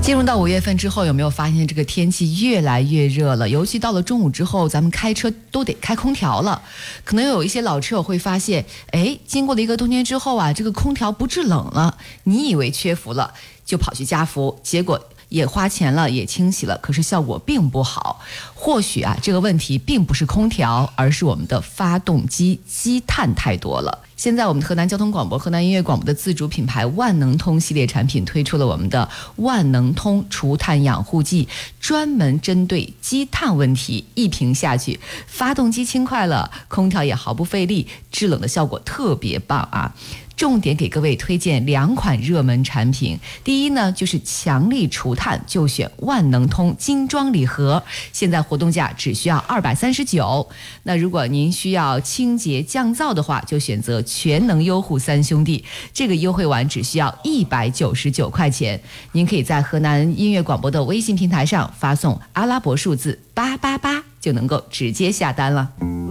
进入到5月份之后，有没有发现这个天气越来越热了？尤其到了中午之后，咱们开车都得开空调了。可能有一些老车友会发现，经过了一个冬天之后啊，这个空调不制冷了，你以为缺伏了，就跑去加伏，结果也花钱了，也清洗了，可是效果并不好。或许啊，这个问题并不是空调，而是我们的发动机积碳太多了。现在我们河南交通广播、河南音乐广播的自主品牌万能通系列产品推出了我们的万能通除碳养护剂，专门针对积碳问题，一瓶下去，发动机轻快了，空调也毫不费力，制冷的效果特别棒啊！重点给各位推荐2款热门产品。第一呢，就是强力除碳，就选万能通精装礼盒，现在活动价只需要239。那如果您需要清洁降噪的话，就选择全能优护3兄弟，这个优惠完只需要199块钱。您可以在河南音乐广播的微信平台上发送阿拉伯数字888，就能够直接下单了。